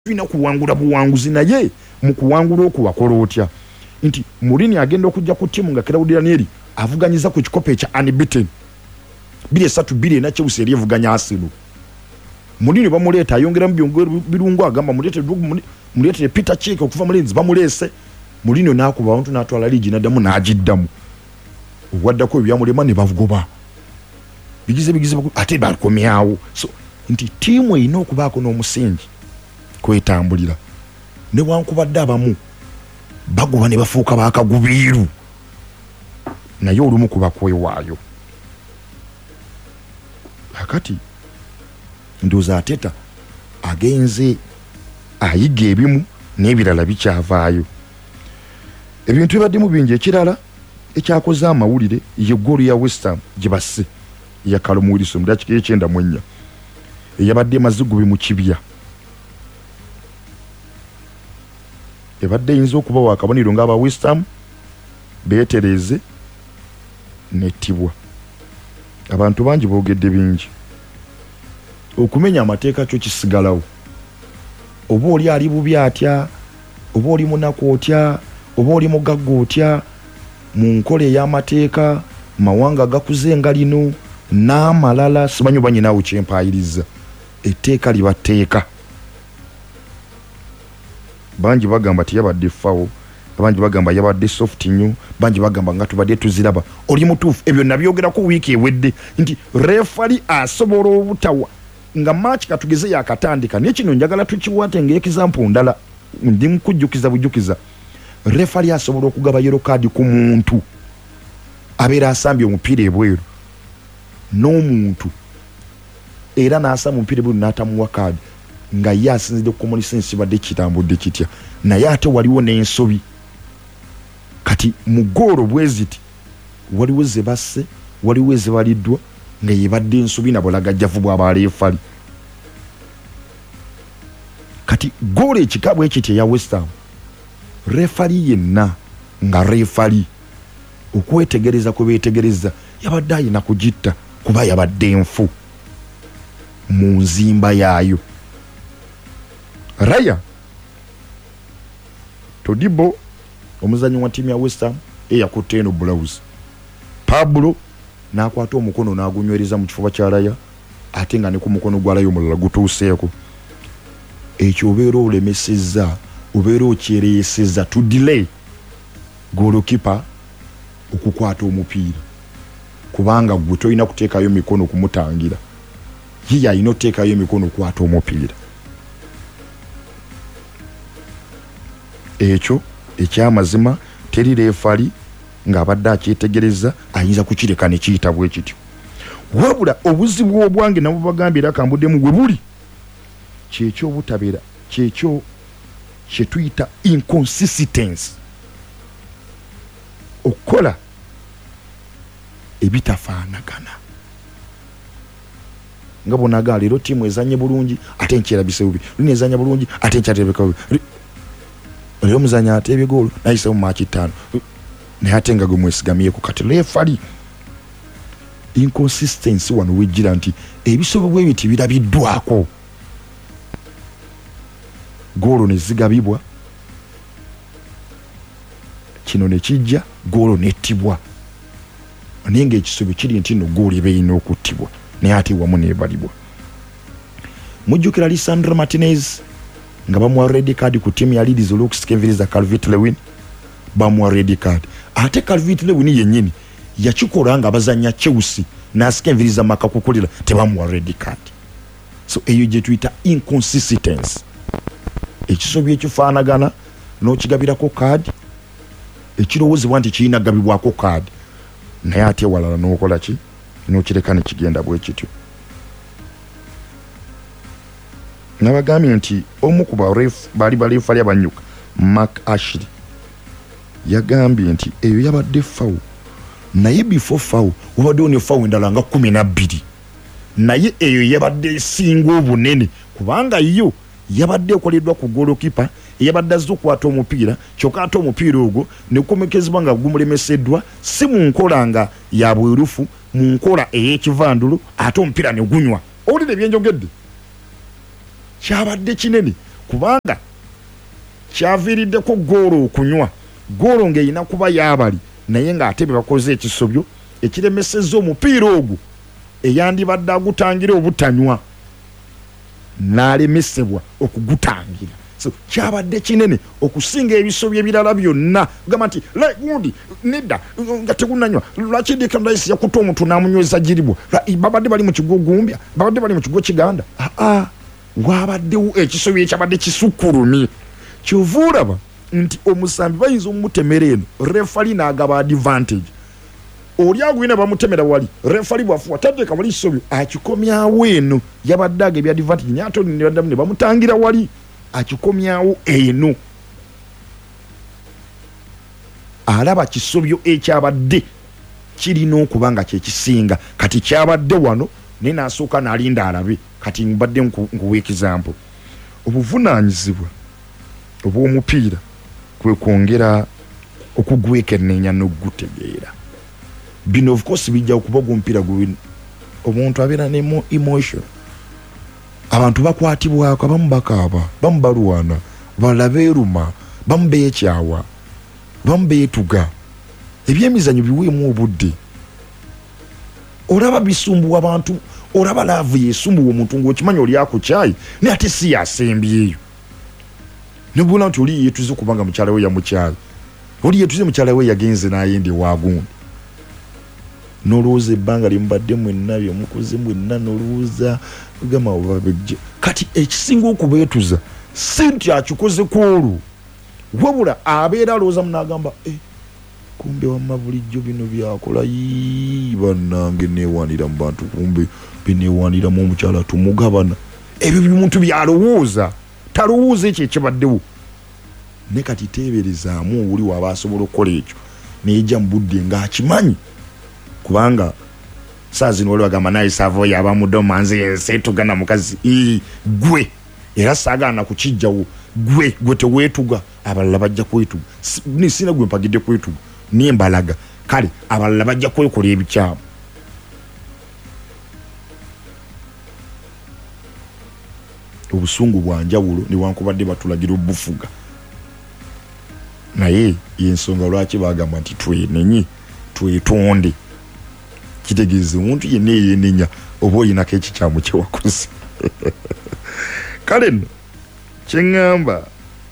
tulina kuwangula buwanguzi naye mu kuwangula okuwakola otya nti Mourinho agenda okujja ku timu nga Claudio Ranieri avuganyiza ku kikopo ekya unbeaten 2-3 na Chelsea erivuganya Arsenal. Mourinho bamuleeta ayongera mu birungo agamba muleete Peter Cech okuva mu Leeds bamulese. Mourinho nakuba abantu natwala ligi naddamu najiddamu waddako ebyamulema ne bavugoba bigize ate bakomyawo. So nti timu erina okubaako n'omusingi kwetambulira ne wankubadde abamu bagoba ne bafuuka baakagubiiru naye olumu kuba kwewaayo. Akati ndooza Ateta agenze ayiga ebimu n'ebirala bikyavaayo. Ebintu ebibaddemu bingi. Ekirala ekyakoze amawulire ye ggoolo ya West Ham gye basse ya Callum Wilson mu ddakiika y'ekyenda eyabadde mazigubi mu kibya. Ebadde eyinza okuba wakabonero ng'aba West Ham beetereze nettibwa. Abantu bangi boogedde bingi. Okumenya amateeka kyo kisigalawo. Oba oli ali bubi atya, oba oli munaku otya, oba oli mugagga otya, mu nkola ey'amateeka mawanga gakuze nga lino n'amalala simanyi oba nyinaawo kyempaayiriza. Etteeka libateeka. Bangi bagamba tiyabadde fawo, bangi bagamba yabadde soft nnyo, bangi bagamba nga tubadde tuziraba. Oli mutuufu ebyo nabyogerako wiiki ewedde nti refali asobola obutawa nga match katugeze yakatandika. Naye kino njagala tukiwate ng'example ndala ndi mukujjukiza bujjukiza. Refali asobola okugaba yellow card ku muntu abeera asambye omupiira ebweru n'omuntu era n'asamba omupiira ebweru n'atamuwa card nga ye asinzidde ku common sense badde kitambudde kitya. Naye ate waliwo n'ensobi kati mu ggoolo bweziti waliwo ze basse waliwo ezibaliddwa nga yebadde ensobi nabulagajjavu bw'abalefali. Kati ggoolo ekikabwe ekitya ya West Ham refali yenna nga refali okwetegereza kwe beetegereza yabadde ayina kugitta kuba yabadde enfu mu nzimba yaayo. Raya Todibo omuzanyi wa timu ya West Ham eyakutte eno blouse. Pablo n'akwata omukono n'agunywereza mu kifuba kya Raya ate nga ne ku mukono gwa Raya omulala gutuuseeko. Ekyo obeera olemesezza obeera okyereyesezza to delay goalkeeper okukwata omupiira kubanga gwe tolina kuteekayo mikono kumutangira ye alina oteekayo emikono okwata omupiira. Ekyo ekyamazima teri refali ng'abadde akyetegereza ayinza kukireka ne kiyita bwe kityo. Wabula obuzibu obwange nabo bagambye era kambuddemu gwe buli kyekyo obutabeera kyekyo kye tuyita inconsistency okukola ebitafaanagana. Nga bonaga leero tiimu ezanye bulungi ate nkyerabise bubi, lino ezanya bulungi ate nkyateebeka bubi, leero muzanya ate ebigoolo nayise mu maaki 5 naye ate nga gwe mwesigamyeko. Kati refali inconsistency wano wejjira nti ebisobwa ebiti birabiddwako. Goolo ne zigabibwa kino ne kijja goolo nettibwa naye ng'ekisobe kiri nti no goolo eba erina okuttibwa naye ate wamu neebalibwa. Mujjukira Lisandro Martinez nga bamuwa red card ku tiimu ya Leeds olw'okusikeviriza Calvert-Lewin bamuwa red card. Ate Calvert-Lewin yennyini yakikola nga bazanya Chelsea n'asikeviriza makakukulira tebamuwa red card. So eyo gye tuyita inconsistency. Ekisobye ekifaanagana n'okigabirako card ekirowoozebwa nti kirina gabibwako card naye ate walala n'okola ki n'okireka ne kigenda bwe kityo. Nabagambye nti omu ku baali balefali abanyuka Mark Ashley yagambye nti eyo yabadde fawo naye before fawo wabaddewo ne fawo endala nga 12 naye eyo yabadde esinga obunene kubanga yo yabadde ekoleddwa ku goalkeeper eyabadde azze okukwata omupiira kyokka ate omupiira ogwo ne gukomekezebwa nga gumulemeseddwa si mu nkola nga ya bwerufu mu nkola ey'ekivandulo ate omupiira ne gunywa. Owulire byenjogedde kyabadde kinene kubanga kyaviiriddeko goolo okunywa goolo ng'erina kuba yaabali naye ng'ate be bakoze ekisobyo ekiremesezza omupiira ogwo eyandibadde agutangira obutanywa n'alemesebwa okugutangira. So kyabadde kinene okusinga ebisobyo ebirala byonna gamba nti gundi nedda nga tegunanywa lwaki Declan Rice yakuta omuntu n'amunyweza jiribwa babadde bali mu kigo Gumbya babadde bali mu kigo Kiganda wabaddewo ekisobyo ekyabadde kisukkulumye kyovuulaba nti omusambi bayinza omutemera eno refali n'agaba advantage oli agwina bamutemera wali refali bwafuwa tateeka wali kisobyo akikomyawo eno yabadde agebya advantage nyatoni ne bamutangira wali akikomyawo eno alaba kisobyo ekyabadde kirina okuba nga kyekisinga kati kyabadde wano naye n'asooka n'alinda alabe kati mbadde nkuwa example obuvunaanyizibwa obw'omupiira kwe kwongera okugwekenneenya n'okugutegeera bino of course bijja okuba omupiira gwino omuntu abeera ne emotion abantu bakwatibwako abamu bakaaba bamu balwana balala beeruma bamu beekyawa bamu beetuga ebyemizanyo biweemu obudde olaba bisumbuwa abantu olaba laavu yeesumbuwa omuntu ng'okimanyi oli akukyayi naye ate si yasembyeyo nebula nti oli yeetuze kubanga mukyala we yamukyayi oli yeetuze mukyala we yagenze n'ayende waagundi n'olowooza ebbanga limubadde mwenna byemukoze mwenna n'olowooza gama obabejje kati ekisinga okubeetuza si nti akikoze kwolwo wabula abeera alowooza munagamba kumbe wamma bulijjo bino byakola bannange neewanira mu bantu kumbe bineewaniramu omukyala tumugabana ebyo bimuntu byalowooza talowooza ekyo ekibaddewo ne kati teeberezaamu obuli waaba asobola okukola ekyo neejja mu budde ng'akimanyi kubanga saa zino wali wagamba naye savo yaba mudoma nze setugana mukazi gwe era saagaana kukijjawo gwe teweetuga abalala bajja kwetuga nisina gwe mpagidde kwetuga niye mbalaga kale abalala bajja kwekola ebikyamu obusungu bwanjawulo newankubadde batulagira obufuga naye yensonga lwaki bagamba nti twenenye twetonde kitegeeza omuntu yenna eyenenya oba oyinako ekikyamu kyewakoze kale nno kyeŋŋamba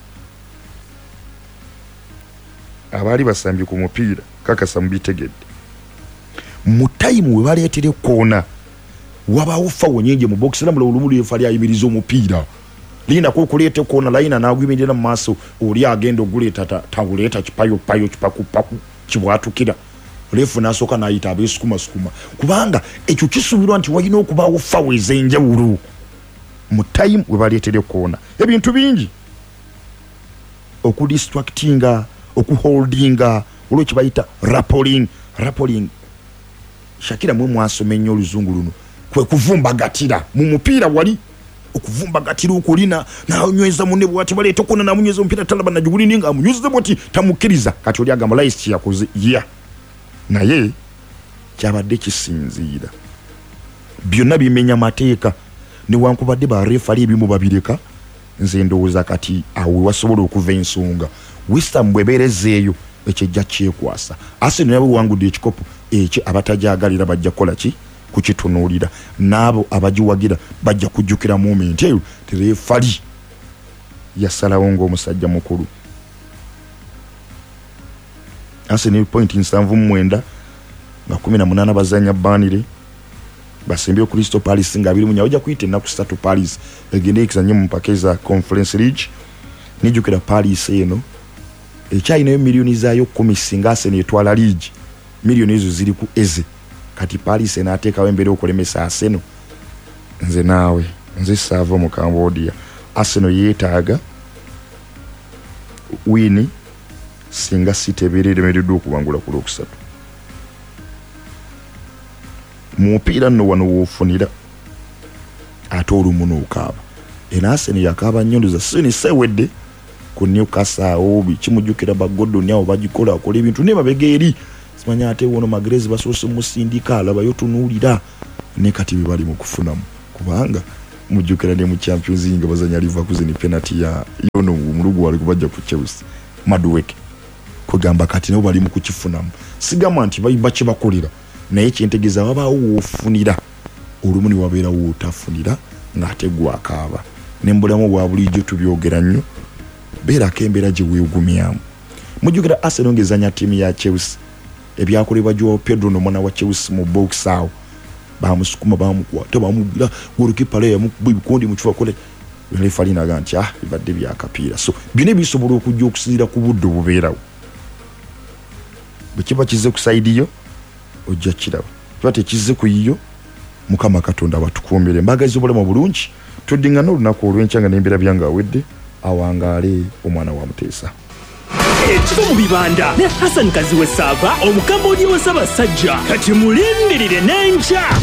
abaali basambye ku mupiira kakasa mubitegedde mu tayimu we baleetera ekkoona wabaawo fawo nyingi mu bokisi era mulawulumu lyefa lyayimiriza omupiira lindako okuleeta ekkoona layina n'aguyimirira mu maaso oli agenda oguleeta tawuleeta kipayopayo kipakupaku kibwatukira lefu n'asooka n'ayita abeesukuma kubanga ekyo kisuubirwa nti walina okubaawo fawo ez'enjawulo mu tayimu we baleetera ekkoona ebintu bingi okudistractinga okuholdinga olwo kibayita rappoling Shakira mwe mwasoma ennyo oluzungu luno kwe kuvumbagatira mu mupiira wali okuvumbagatira okulina n'anyweza munne bw'ati baleeta okona n'amunyweza omupiira talaba najugulini nga amunyweza bw'ati tamukkiriza kati oli agamba Rice kyakoze naye kyabadde kisinziira byonna bimenya mateeka newankubadde barefali ebimu babireka nze ndowooza kati awe wasobola okuva ensonga Wisdom bwebeerezeeyo ekyejja kyekwasa Arsenal nabo wangudde ekikopo ekyo abatajagalira bajja kola ki kukitunuulira n'abo abagiwagira bajja kujjukira moment eyo terefali yasalawo ng'omusajja mukulu Arsenal point 79 nga 18 bazanya banire basembye Crystal Palace nga 20 ojja kuyita ennaku 3 Palace egende ekizanye mu mpakeza Conference League nijukira Palace eno ekyayinayo miliyoni zaayo 10 singa Arsenal etwala league miliyoni ezo ziri ku eze kati Palace n'ateekawo embere okulemesa Arsenal nze naawe nze saava mu Cambodia Arsenal yeetaaga wini singa City ebeeremereddwa okubangula ku Lwokusatu mu mupiira nno wano woofunira ate olumu n'okaaba era Arsenal yakaaba nnyondoza sini sewedde ku Newcastle kimujjukira bagodoni awo bagikola akola ebintu ne babega eri simanya ate wono Magrezi basoose mu sindika alabayo tunuulira ne kati bali mu kufunamu kubanga mujukira ne mu Champions League bazanya Liverpool ni penalty ya yono mulugu wali kubajja ku Chelsea Madueke kugamba kati nabo bali mu kukifunamu sigama nti bayibache bakolera naye kintegeza baba ofunira olumuni wabeera wotafunira ngategwa akaaba nembulamu bwa bulijjo tubyogera nnyo beera kembera gye weegumyamu mujukira Arsenal ngezanya timu ya Chelsea ebyakolebwa Joao Pedro no mwana wa Chelsea mu box awo bamusukuma bamukwata bamugira goalkeeper ya mukubikondi mu kifa kole referee naganti ibadde byakapiira so bine bisobola okujja okusinzira ku budde bubeerawo bwe kize ku side yo ojja kiraba twate kize ku yiyo mukama katonda batukuumire mbagazi obulamu bulungi tuddingana olunaku olw'enkyanga n'embeera byanga awedde awangaale omwana wa Muteesa ekiva mu bibanda ne Hassan Kaziwe Sava omukambwe wa Ssaabasajja kati mulindirire n'enkya